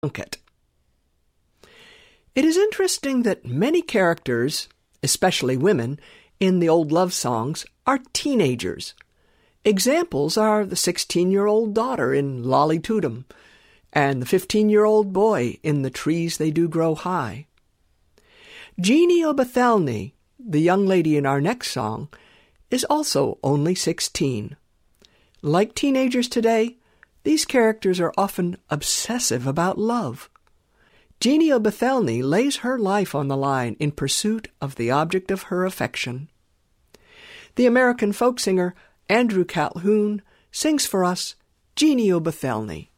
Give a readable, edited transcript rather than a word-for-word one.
It is interesting that many characters, especially women, in the old love songs are teenagers. Examples are the 16-year-old daughter in Lolly Tootum and the 15-year-old boy in The Trees They Do Grow High. Jeannie O'Bethelny, the young lady in our next song, is also only 16. Like teenagers today, these characters are often obsessive about love. Jeannie O'Bethelny lays her life on the line in pursuit of the object of her affection. The American folk singer Andrew Calhoun sings for us Jeannie O'Bethelny.